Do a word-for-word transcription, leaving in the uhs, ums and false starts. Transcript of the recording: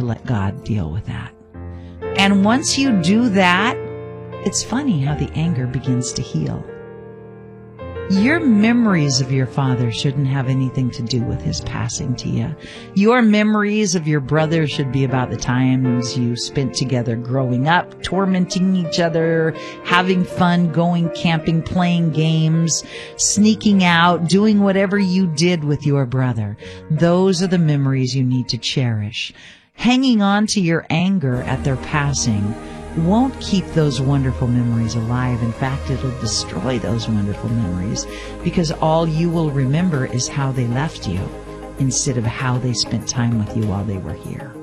to let God deal with that. And once you do that, it's funny how the anger begins to heal. Your memories of your father shouldn't have anything to do with his passing to you. Your memories of your brother should be about the times you spent together growing up, tormenting each other, having fun, going camping, playing games, sneaking out, doing whatever you did with your brother. Those are the memories you need to cherish. Hanging on to your anger at their passing won't keep those wonderful memories alive. In fact, it'll destroy those wonderful memories, because all you will remember is how they left you instead of how they spent time with you while they were here.